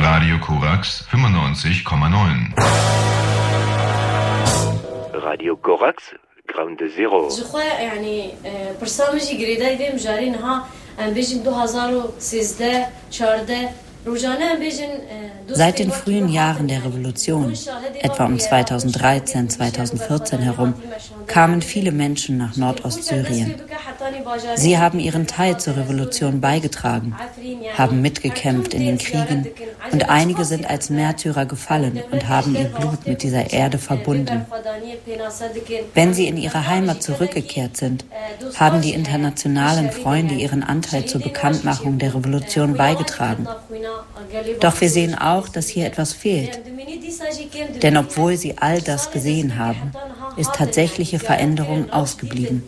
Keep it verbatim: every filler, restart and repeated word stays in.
Radio Korax fünfundneunzig Komma neun. Radio Korax Ground Zero. جخوا يعني برسامجي جريداي بهم جارينها ام بيجن دو هزار و سيزده چهارده. Seit den frühen Jahren der Revolution, etwa um zweitausenddreizehn, zweitausendvierzehn herum, kamen viele Menschen nach Nordostsyrien. Sie haben ihren Teil zur Revolution beigetragen, haben mitgekämpft in den Kriegen und einige sind als Märtyrer gefallen und haben ihr Blut mit dieser Erde verbunden. Wenn sie in ihre Heimat zurückgekehrt sind, haben die internationalen Freunde ihren Anteil zur Bekanntmachung der Revolution beigetragen. Doch wir sehen auch, dass hier etwas fehlt. Denn obwohl sie all das gesehen haben, ist tatsächliche Veränderung ausgeblieben.